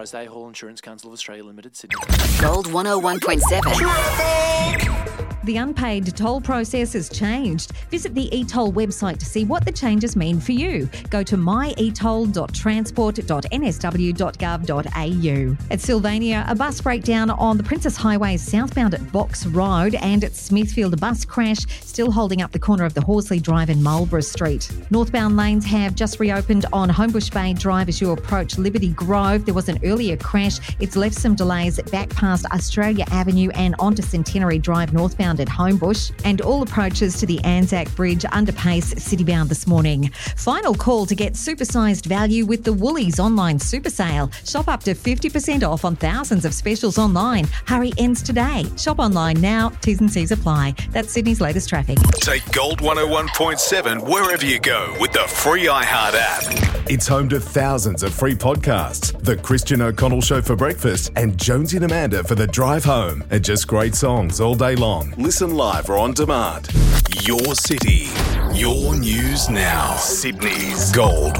Authorised A Hall Insurance Council of Australia Limited, Sydney. Gold 101.7. The unpaid toll process has changed. Visit the eToll website to see what the changes mean for you. Go to myetoll.transport.nsw.gov.au. At Sylvania, a bus breakdown on the Princess Highway southbound at Box Road, and at Smithfield, a bus crash still holding up the corner of the Horsley Drive and Marlborough Street. Northbound lanes have just reopened on Homebush Bay Drive as you approach Liberty Grove. There was an earlier crash. It's left some delays back past Australia Avenue and onto Centenary Drive northbound at Homebush, and all approaches to the Anzac Bridge under pace citybound this morning. Final call to get supersized value with the Woolies online super sale. Shop up to 50% off on thousands of specials online. Hurry ends today. Shop online now. T's and C's apply. That's Sydney's latest traffic. Take Gold 101.7 wherever you go with the free iHeart app. It's home to thousands of free podcasts. The Christian O'Connell Show for breakfast and Jonesy and Amanda for the drive home. And just great songs all day long. Listen live or on demand. Your city, your news now. Sydney's Gold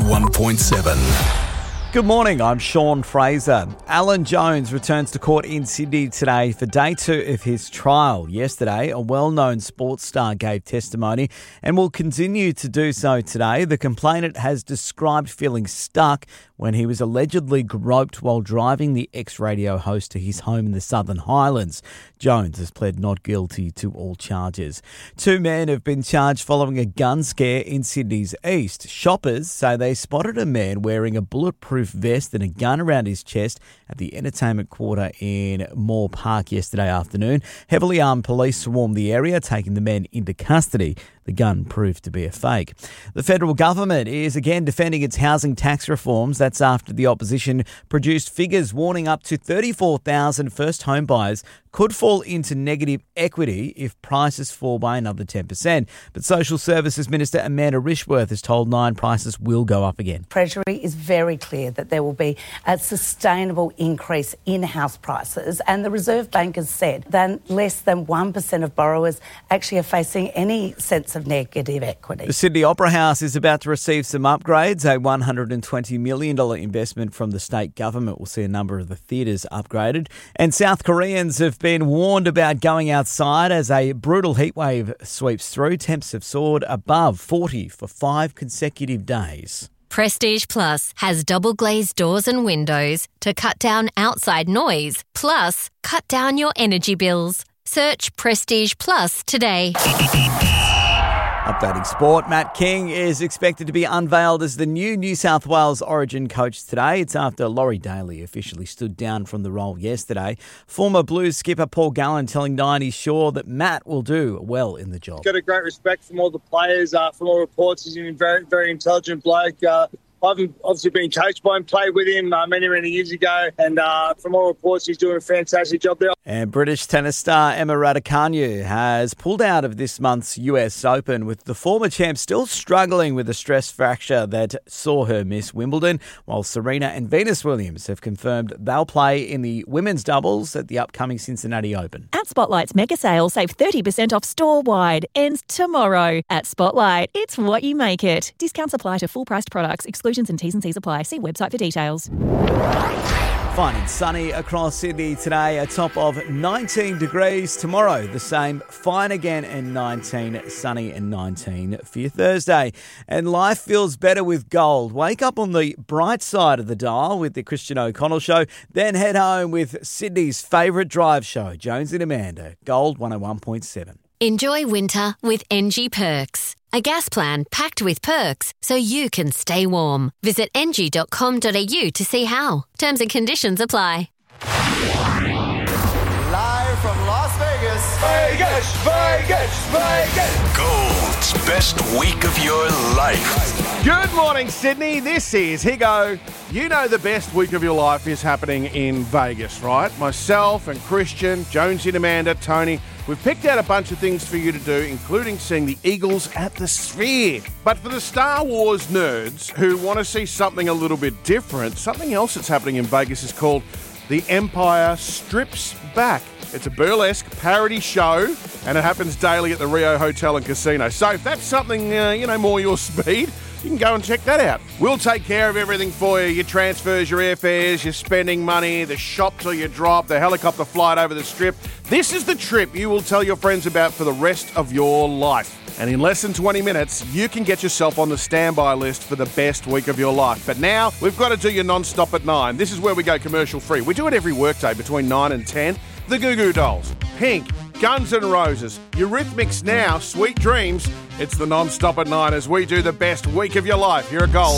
101.7. Good morning, I'm Sean Fraser. Alan Jones returns to court in Sydney today for day 2 of his trial. Yesterday, a well-known sports star gave testimony and will continue to do so today. The complainant has described feeling stuck when he was allegedly groped while driving the ex-radio host to his home in the Southern Highlands. Jones has pled not guilty to all charges. 2 men have been charged following a gun scare in Sydney's east. Shoppers say they spotted a man wearing a bulletproof vest and a gun around his chest at the entertainment quarter in Moore Park yesterday afternoon. Heavily armed police swarmed the area, taking the men into custody. The gun proved to be a fake. The federal government is again defending its housing tax reforms. That's after the opposition produced figures warning up to 34,000 first home buyers could fall into negative equity if prices fall by another 10%. But Social Services Minister Amanda Rishworth has told Nine prices will go up again. Treasury is very clear that there will be a sustainable increase in house prices, and the Reserve Bank has said that less than 1% of borrowers actually are facing any sense of negative equity. The Sydney Opera House is about to receive some upgrades. A $120 million investment from the state government will see a number of the theatres upgraded. And South Koreans have been warned about going outside as a brutal heatwave sweeps through. Temps have soared above 40 for 5 consecutive days. Prestige Plus has double glazed doors and windows to cut down outside noise, plus cut down your energy bills. Search Prestige Plus today. Updating sport, Matt King is expected to be unveiled as the new New South Wales Origin coach today. It's after Laurie Daly officially stood down from the role yesterday. Former Blues skipper Paul Gallen telling Nine he's sure that Matt will do well in the job. Got a great respect from all the players, from all reports. He's a very, very intelligent bloke. I've obviously been coached by him, played with him many years ago, and from all reports, he's doing a fantastic job there. And British tennis star Emma Raducanu has pulled out of this month's US Open, with the former champ still struggling with a stress fracture that saw her miss Wimbledon, while Serena and Venus Williams have confirmed they'll play in the women's doubles at the upcoming Cincinnati Open. At Spotlight's mega sale, save 30% off store-wide. Ends tomorrow. At Spotlight, it's what you make it. Discounts apply to full-priced products. Exclusions and T's and C's apply. See website for details. Fine and sunny across Sydney today, a top of 19 degrees. Tomorrow, the same, fine again, and 19, sunny and 19 for your Thursday. And life feels better with gold. Wake up on the bright side of the dial with the Christian O'Connell Show, then head home with Sydney's favourite drive show, Jones and Amanda, Gold 101.7. Enjoy winter with NG Perks. A gas plan packed with perks so you can stay warm. Visit ng.com.au to see how. Terms and conditions apply. Live from Las Vegas. Vegas. Gold's best week of your life. Good morning, Sydney. This is Higo. You know the best week of your life is happening in Vegas, right? Myself and Christian, Jonesy and Amanda, Tony, we've picked out a bunch of things for you to do, including seeing the Eagles at the Sphere. But for the Star Wars nerds who want to see something a little bit different, something else that's happening in Vegas is called The Empire Strips Back. It's a burlesque parody show, and it happens daily at the Rio Hotel and Casino. So if that's something, more your speed, you can go and check that out. We'll take care of everything for you. Your transfers, your airfares, your spending money, the shop till you drop, the helicopter flight over the strip. This is the trip you will tell your friends about for the rest of your life. And in less than 20 minutes, you can get yourself on the standby list for the best week of your life. But now, we've got to do your non-stop at 9. This is where we go commercial free. We do it every workday between 9 and 10. The Goo Goo Dolls, Pink, Guns N' Roses, Eurythmics now, Sweet Dreams. It's the non-stop at 9 as we do the best week of your life. You're a goal.